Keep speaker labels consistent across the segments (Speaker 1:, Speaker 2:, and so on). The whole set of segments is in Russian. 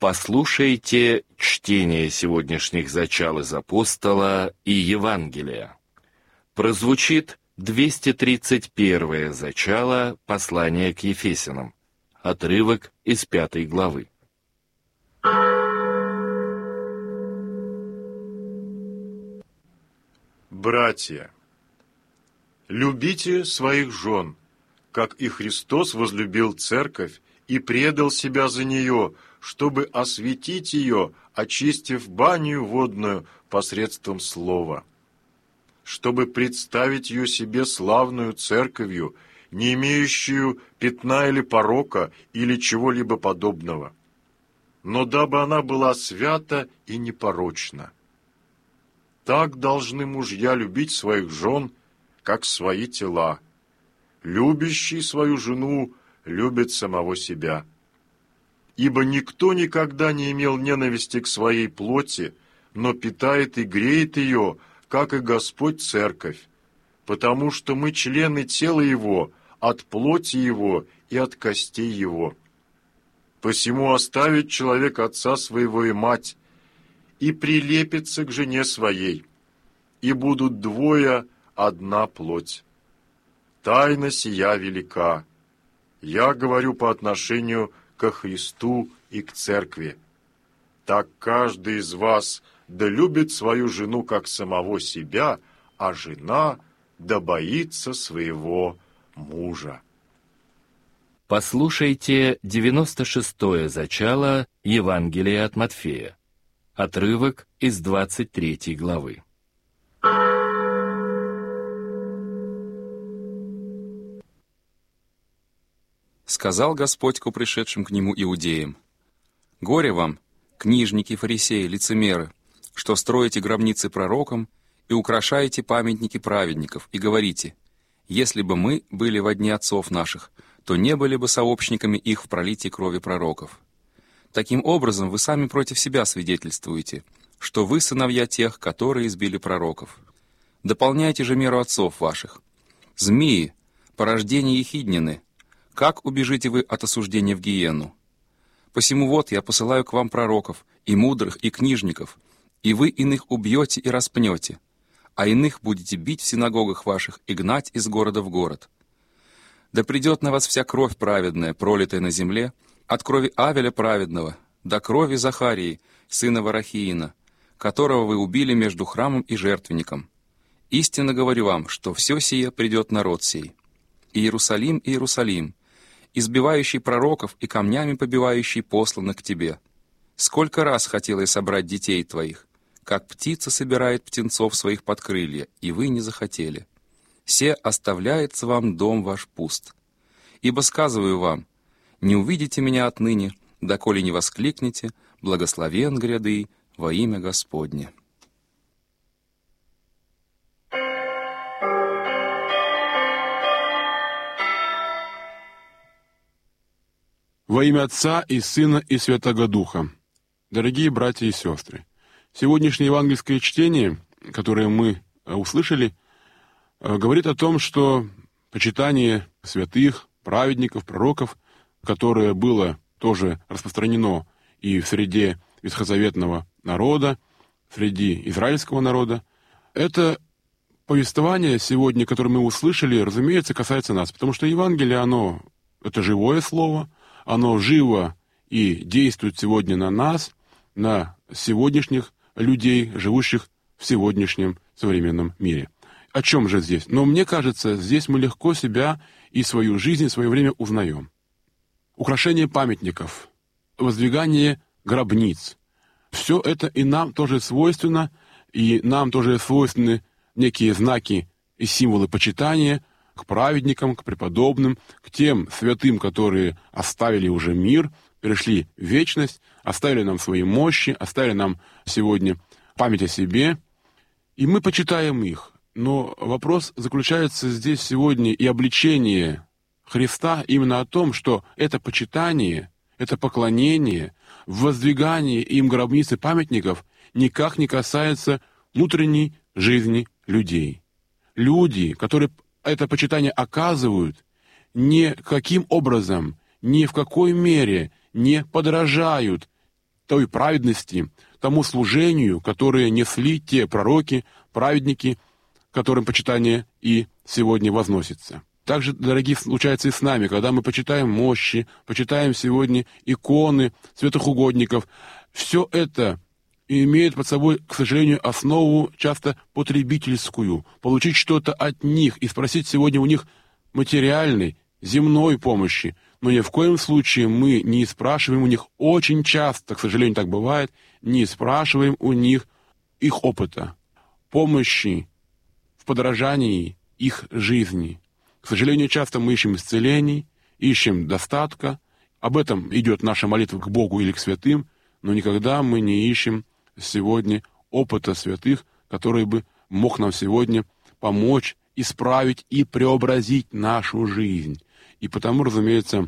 Speaker 1: Послушайте чтение сегодняшних зачал из Апостола и Евангелия. Прозвучит 231-е зачало послания к Ефесянам, отрывок из 5 главы.
Speaker 2: Братья, любите своих жен, как и Христос возлюбил церковь и предал себя за нее, чтобы осветить ее, очистив баню водную посредством слова, чтобы представить ее себе славную церковью, не имеющую пятна или порока или чего-либо подобного, но дабы она была свята и непорочна. Так должны мужья любить своих жен, как свои тела. Любящий свою жену любит самого себя. Ибо никто никогда не имел ненависти к своей плоти, но питает и греет ее, как и Господь церковь, потому что мы члены тела Его, от плоти Его и от костей Его. Посему оставит человек отца своего и мать, и прилепится к жене своей, и будут двое одна плоть. Тайна сия велика. Я говорю по отношению ко Христу и к церкви. Так каждый из вас да любит свою жену как самого себя, а жена да боится своего мужа.
Speaker 1: Послушайте 96-е зачало Евангелия от Матфея, отрывок из 23 главы.
Speaker 3: Сказал Господь ко пришедшим к Нему иудеям: «Горе вам, книжники, фарисеи, лицемеры, что строите гробницы пророкам и украшаете памятники праведников, и говорите: если бы мы были во дни отцов наших, то не были бы сообщниками их в пролитии крови пророков. Таким образом, вы сами против себя свидетельствуете, что вы сыновья тех, которые избили пророков. Дополняйте же меру отцов ваших. Змеи, порождение ехиднины, как убежите вы от осуждения в гиенну? Посему вот я посылаю к вам пророков, и мудрых, и книжников, и вы иных убьете и распнете, а иных будете бить в синагогах ваших и гнать из города в город. Да придет на вас вся кровь праведная, пролитая на земле, от крови Авеля праведного до крови Захарии, сына Варахиина, которого вы убили между храмом и жертвенником. Истинно говорю вам, что все сие придет народ сей. Иерусалим, Иерусалим, избивающий пророков и камнями побивающий посланных к тебе. Сколько раз хотел я собрать детей твоих, как птица собирает птенцов своих под крылья, и вы не захотели. Се оставляется вам дом ваш пуст. Ибо сказываю вам, не увидите меня отныне, доколе не воскликнете: благословен гряды во имя Господне».
Speaker 4: Во имя Отца и Сына и Святого Духа. Дорогие братья и сестры, сегодняшнее евангельское чтение, которое мы услышали, говорит о том, что почитание святых, праведников, пророков, которое было тоже распространено и в среде ветхозаветного народа, среди израильского народа, это повествование сегодня, которое мы услышали, разумеется, касается нас, потому что Евангелие, это живое слово, оно живо и действует сегодня на нас, на сегодняшних людей, живущих в сегодняшнем современном мире. О чем же здесь? Но мне кажется, здесь мы легко себя и свою жизнь, и свое время узнаем. Украшение памятников, воздвигание гробниц. Все это и нам тоже свойственно, и нам тоже свойственны некие знаки и символы почитания к праведникам, к преподобным, к тем святым, которые оставили уже мир, перешли в вечность, оставили нам свои мощи, оставили нам сегодня память о себе, и мы почитаем их. Но вопрос заключается здесь сегодня и обличение Христа именно о том, что это почитание, это поклонение, воздвигание им гробниц и памятников никак не касается внутренней жизни людей. Люди, которые это почитание оказывают, никаким образом, ни в какой мере не подражают той праведности, тому служению, которое несли те пророки, праведники, которым почитание и сегодня возносится. Также, дорогие, случается и с нами, когда мы почитаем мощи, почитаем сегодня иконы святых угодников. Все это имеет под собой, к сожалению, основу часто потребительскую. Получить что-то от них и спросить сегодня у них материальной, земной помощи. Но ни в коем случае мы не спрашиваем у них, очень часто, к сожалению, так бывает, не спрашиваем у них их опыта, помощи в подражании их жизни. К сожалению, часто мы ищем исцелений, ищем достатка. Об этом идет наша молитва к Богу или к святым, но никогда мы не ищем сегодня опыта святых, который бы мог нам сегодня помочь исправить и преобразить нашу жизнь. И потому, разумеется,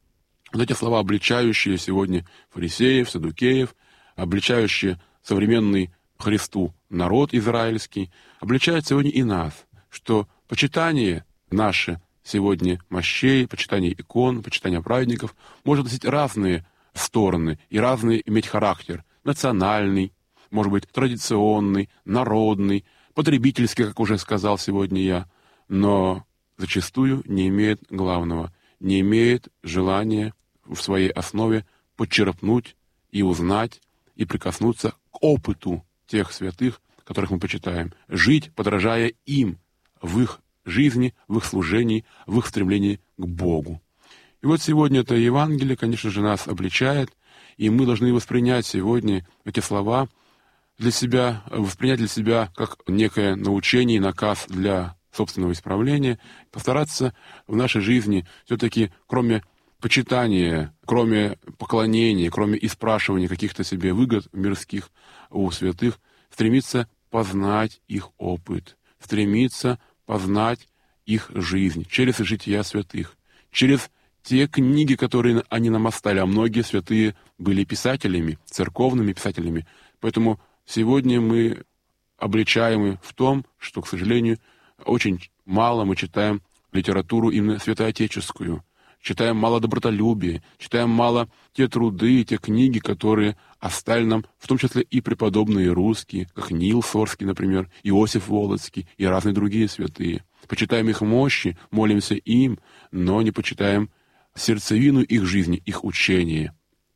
Speaker 4: вот эти слова, обличающие сегодня фарисеев, саддукеев, обличающие современный Христу народ израильский, обличают сегодня и нас, что почитание наше сегодня мощей, почитание икон, почитание праведников может носить разные стороны и разный иметь характер. Национальный, может быть, традиционный, народный, потребительский, как уже сказал сегодня я, но зачастую не имеет главного, не имеет желания в своей основе подчерпнуть и узнать, и прикоснуться к опыту тех святых, которых мы почитаем, жить, подражая им в их жизни, в их служении, в их стремлении к Богу. И вот сегодня это Евангелие, конечно же, нас обличает, и мы должны воспринять сегодня эти слова для себя, воспринять для себя как некое научение и наказ для собственного исправления, постараться в нашей жизни все-таки, кроме почитания, кроме поклонения, кроме испрашивания каких-то себе выгод мирских у святых, стремиться познать их опыт, стремиться познать их жизнь через жития святых, через те книги, которые они нам оставили, а многие святые были писателями, церковными писателями. Поэтому сегодня мы обличаемы в том, что, к сожалению, очень мало мы читаем литературу именно святоотеческую, читаем мало добротолюбия, читаем мало те труды, те книги, которые оставили нам, в том числе и преподобные русские, как Нил Сорский, например, Иосиф Волоцкий и разные другие святые. Почитаем их мощи, молимся им, но не почитаем сердцевину их жизни, их учения.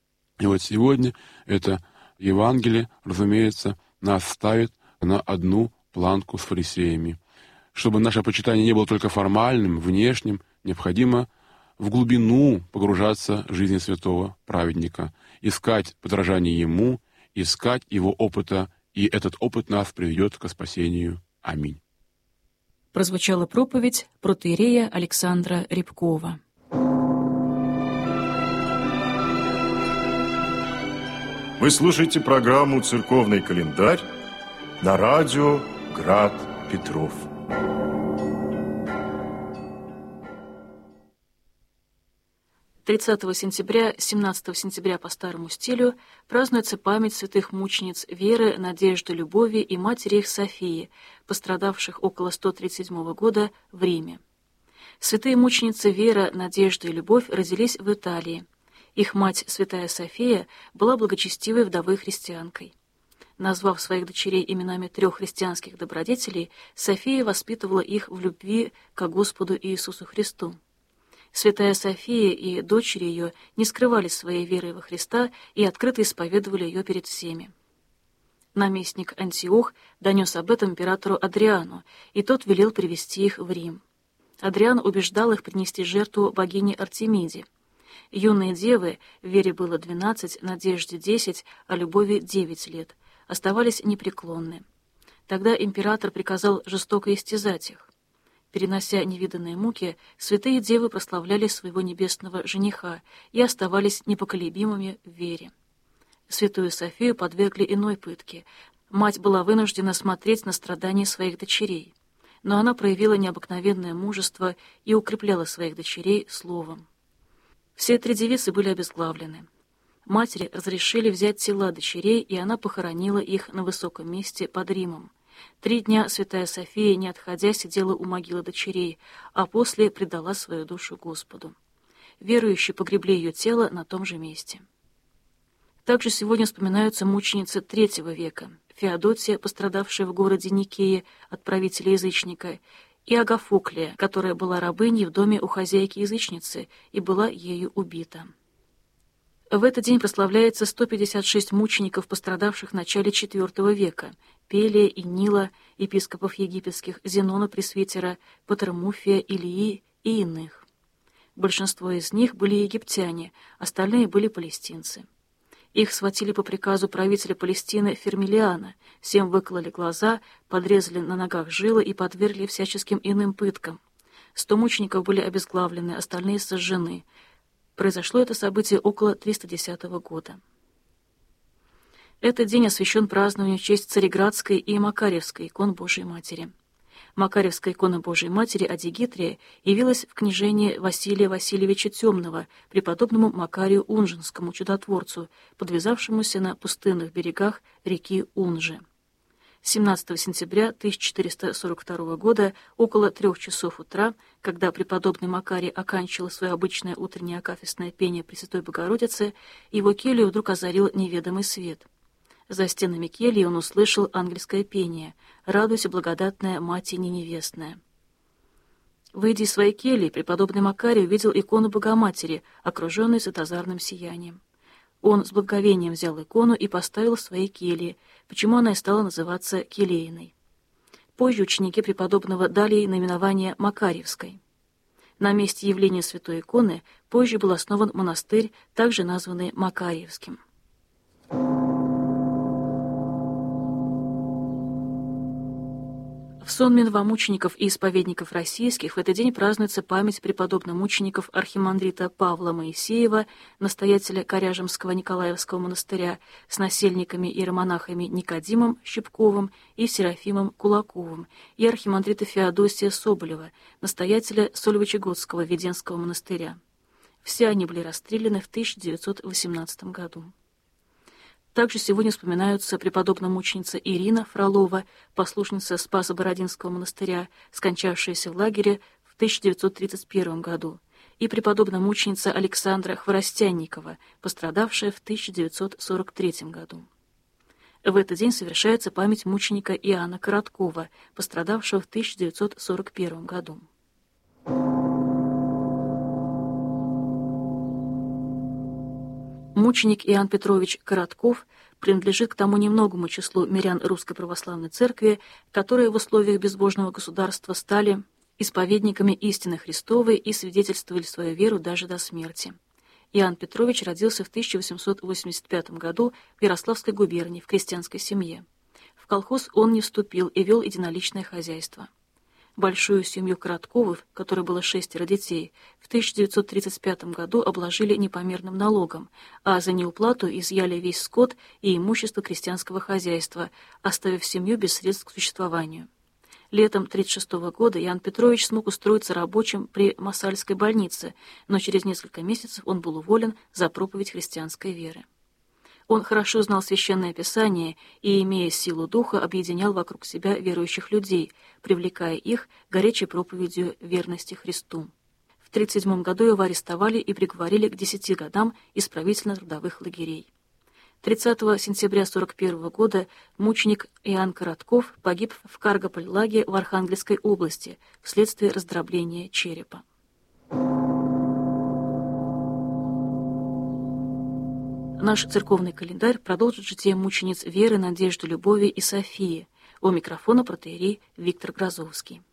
Speaker 4: И вот сегодня это Евангелие, разумеется, нас ставит на одну планку с фарисеями. Чтобы наше почитание не было только формальным, внешним, необходимо в глубину погружаться в жизнь святого праведника, искать подражание ему, искать его опыта, и этот опыт нас приведет к спасению. Аминь.
Speaker 5: Прозвучала проповедь протоиерея Александра Рябкова.
Speaker 2: Вы слушаете программу «Церковный календарь» на радио «Град Петров».
Speaker 5: «30 сентября, 17 сентября по старому стилю празднуется память святых мучениц Веры, Надежды, Любови и матери их Софии, пострадавших около 137 года в Риме. Святые мученицы Вера, Надежда и Любовь родились в Италии. Их мать, святая София, была благочестивой вдовой христианкой. Назвав своих дочерей именами 3 христианских добродетелей, София воспитывала их в любви к Господу Иисусу Христу. Святая София и дочери ее не скрывали своей веры во Христа и открыто исповедовали ее перед всеми. Наместник Антиох донес об этом императору Адриану, и тот велел привести их в Рим. Адриан убеждал их принести жертву богине Артемиде. Юные девы, Вере было 12, Надежде 10, а Любови 9 лет, оставались непреклонны. Тогда император приказал жестоко истязать их. Перенося невиданные муки, святые девы прославляли своего небесного жениха и оставались непоколебимыми в вере. Святую Софию подвергли иной пытке. Мать была вынуждена смотреть на страдания своих дочерей, но она проявила необыкновенное мужество и укрепляла своих дочерей словом. Все 3 девицы были обезглавлены. Матери разрешили взять тела дочерей, и она похоронила их на высоком месте под Римом. 3 дня святая София, не отходя, сидела у могилы дочерей, а после предала свою душу Господу. Верующие погребли ее тело на том же месте. Также сегодня вспоминаются мученицы III века, Феодотия, пострадавшая в городе Никее от правителя-язычника, и Агафоклия, которая была рабыней в доме у хозяйки-язычницы и была ею убита. В этот день прославляется 156 мучеников, пострадавших в начале IV века, Пелия и Нила, епископов египетских, Зенона Пресвитера, Патермуфия, Илии и иных. Большинство из них были египтяне, остальные были палестинцы. Их схватили по приказу правителя Палестины Фермилиана, всем выкололи глаза, подрезали на ногах жилы и подвергли всяческим иным пыткам. 100 мучеников были обезглавлены, остальные сожжены. Произошло это событие около 310 года. Этот день освящен празднованию в честь Цареградской и Макарьевской икон Божией Матери. Макарьевская икона Божией Матери Адигитрия явилась в княжении Василия Васильевича Темного, преподобному Макарию Унжинскому чудотворцу, подвязавшемуся на пустынных берегах реки Унжи. 17 сентября 1442 года, около 3 часов утра, когда преподобный Макарий оканчивал свое обычное утреннее акафистное пение Пресвятой Богородицы, его келью вдруг озарил неведомый свет. За стенами кельи он услышал ангельское пение «Радуйся, благодатная Мать невестная». Выйдя из своей кельи, преподобный Макарий увидел икону Богоматери, окруженную светозарным сиянием. Он с благоговением взял икону и поставил в своей келье, почему она и стала называться Келейной. Позже ученики преподобного дали ей наименование Макарьевской. На месте явления святой иконы позже был основан монастырь, также названный Макарьевским. В сон новомучеников и исповедников российских в этот день празднуется память преподобно-мучеников архимандрита Павла Моисеева, настоятеля Коряжемского Николаевского монастыря, с насельниками и иеромонахами Никодимом Щипковым и Серафимом Кулаковым, и архимандрита Феодосия Соболева, настоятеля Сольвычегодского Веденского монастыря. Все они были расстреляны в 1918 году. Также сегодня вспоминаются преподобно-мученица Ирина Фролова, послушница Спасо-Бородинского монастыря, скончавшаяся в лагере в 1931 году, и преподобно-мученица Александра Хворостянникова, пострадавшая в 1943 году. В этот день совершается память мученика Иоанна Короткова, пострадавшего в 1941 году. Мученик Иоанн Петрович Коротков принадлежит к тому немногому числу мирян Русской Православной Церкви, которые в условиях безбожного государства стали исповедниками истины Христовой и свидетельствовали свою веру даже до смерти. Иоанн Петрович родился в 1885 году в Ярославской губернии в крестьянской семье. В колхоз он не вступил и вел единоличное хозяйство. Большую семью Коротковых, в которой было 6 детей, в 1935 году обложили непомерным налогом, а за неуплату изъяли весь скот и имущество крестьянского хозяйства, оставив семью без средств к существованию. Летом 1936 года Иоанн Петрович смог устроиться рабочим при Масальской больнице, но через несколько месяцев он был уволен за проповедь христианской веры. Он хорошо знал Священное Писание и, имея силу духа, объединял вокруг себя верующих людей, привлекая их горячей проповедью верности Христу. В 1937 году его арестовали и приговорили к 10 годам исправительно-трудовых лагерей. 30 сентября 1941 года мученик Иоанн Коротков погиб в Каргополь-Лаге в Архангельской области вследствие раздробления черепа. Наш церковный календарь продолжит житие мучениц Веры, Надежды, Любови и Софии. У микрофона протоиерей Виктор Грозовский.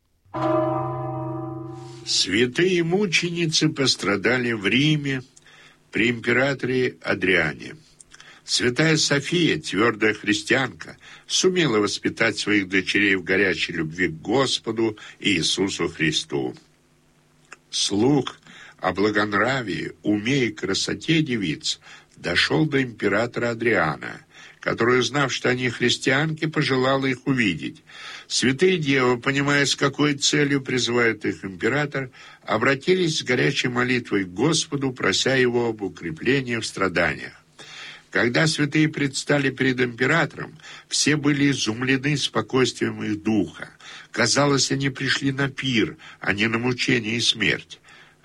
Speaker 6: Святые мученицы пострадали в Риме при императоре Адриане. Святая София, твердая христианка, сумела воспитать своих дочерей в горячей любви к Господу и Иисусу Христу. Слух о благонравии, уме и красоте девиц дошел до императора Адриана, который, узнав, что они христианки, пожелал их увидеть. Святые девы, понимая, с какой целью призывает их император, обратились с горячей молитвой к Господу, прося его об укреплении в страданиях. Когда святые предстали перед императором, все были изумлены спокойствием их духа. Казалось, они пришли на пир, а не на мучение и смерть.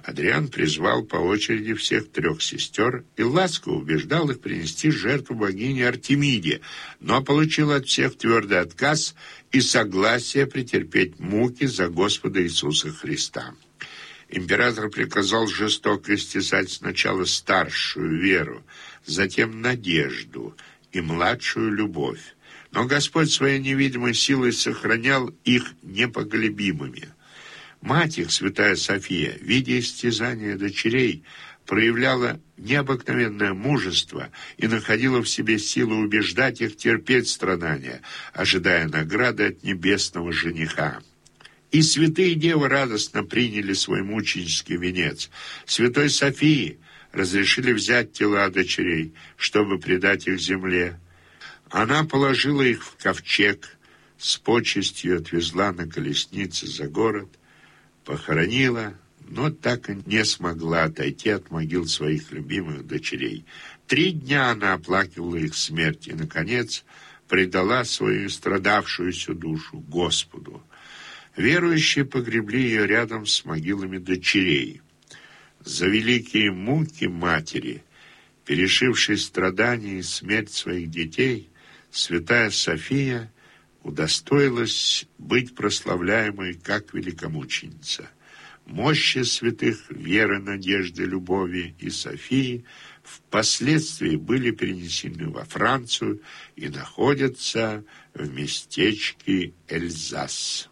Speaker 6: Адриан призвал по очереди всех 3 сестер и ласково убеждал их принести жертву богине Артемиде, но получил от всех твердый отказ и согласие претерпеть муки за Господа Иисуса Христа. Император приказал жестоко истязать сначала старшую веру, затем надежду и младшую любовь. Но Господь своей невидимой силой сохранял их непоколебимыми. Мать их, святая София, видя истязания дочерей, проявляла необыкновенное мужество и находила в себе силу убеждать их терпеть страдания, ожидая награды от небесного жениха. И святые девы радостно приняли свой мученический венец. Святой Софии разрешили взять тела дочерей, чтобы предать их земле. Она положила их в ковчег, с почестью отвезла на колеснице за город, похоронила, но так и не смогла отойти от могил своих любимых дочерей. 3 дня она оплакивала их смерть и, наконец, предала свою страдавшуюся душу Господу. Верующие погребли ее рядом с могилами дочерей. За великие муки матери, перешившей страдания и смерть своих детей, святая София удостоилась быть прославляемой как великомученица. Мощи святых веры, надежды, любови и Софии впоследствии были перенесены во Францию и находятся в местечке Эльзас.